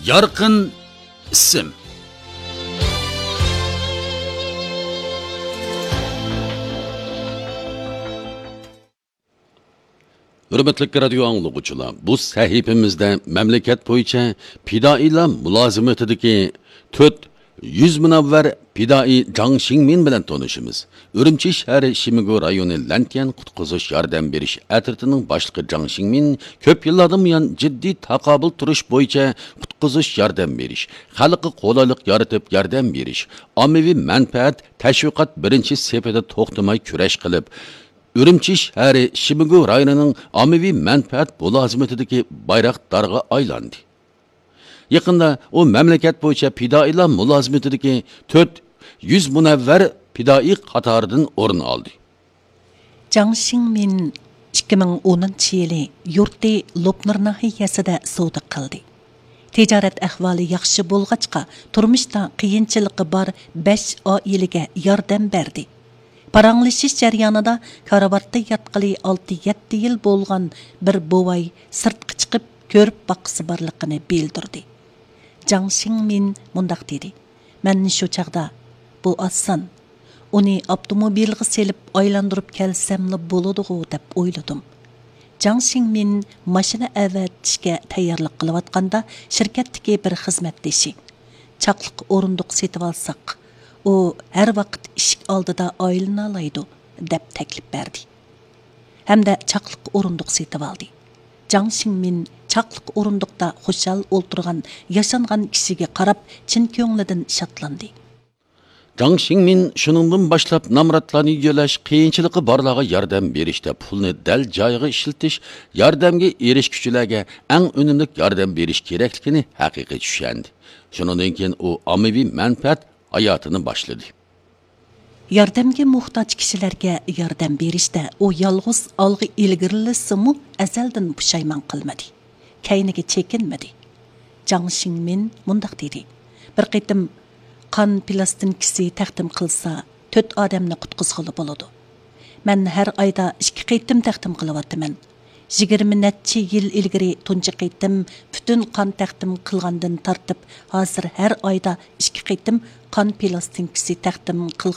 Yarqin ism. Hürmetli radyo anlıqçılar, bu sahifimizde memleket boyunca pidailar mülazimetideki 100 münavver pidai Zhang Xingmin bilen tanışımız. Ürümçi şehri Shimigo rayonu Lantyan qutquzuş yardım beriş atritining başlığı Zhang Xingmin köp yıllardan buyon ciddi taqobil turish bo'yicha qutquzuş yardım berish, xalqqa qo'laylik yaratib yardım berish, ommaviy manfaat tashviqot birinchi sepida to'xtamay kurash qilib, Ürümçi şehri Shimigo rayonining ommaviy manfaat mulozimatidagi bayroqdorga aylandi. Yaqında o memleket boyunca pidailar mulozimatidagi 100 munavvar pidai qatoridan o'rin oldi. Zhang Xingmin 2010-yili yurti Lopnur nahiyasida savdo qildi. Tijorat ahvoli yaxshi bo'lg'achqa, turmushda qiyinchiligi bor 5 oilaga yordam berdi. Paranglashish jarayonida karavatda yotqili 6-7 yil bo'lgan bir bovay sirtqa chiqib ko'rib boqisi borligini bildirdi. Zhang Xingmin mundaq dedi: "Men shu chaqda bu oson. Uni avtomobilga selib aylantirib kelsamli bo'ladi-ku deb o'yladim." Zhang Xingmin mashina avatishga tayyorlik qilayotganda shirkatdagi bir xizmatdoshi chaqliq o'rindiq setib olsak, u har vaqt eshik oldida oylana oladi deb taklif berdi. Hamda chaqliq o'rindiq setib oldi. Zhang Xingmin chaqliq o'rindiqda xushal o'ltirgan, yashangan kishiga qarab chin ko'nglidan shodlandi. Zhang Xingmin shuningdan boshlab namratlarni yo'lash, qiyinchiligi borlarga yordam berishda pulni dal joyiga ishlatish, yordamga erishguchilarga eng unumli yordam berish kerakligini haqiqiy tushundi. Shundan keyin u ommaviy manfaat hayotini boshladi. Yordamga muhtoj kishilarga yordam berishda u yolg'iz olg'i ilgirlisimu azaldan pushaymon qilmadi. Kayniga chekinmadi. Zhang Xingmin mundaq dedi: "Bir qitim qon plastinkasi taqdim qilsa, 4 odamni qutqizg'ili bo'ladi. Men har oyda 2 qitim taqdim qilyapman. 20 necha yil ilgari tunji qitim butun qon taqdim qilgandan tortib, hozir har oyda 2 qitim qon plastinkasi taqdim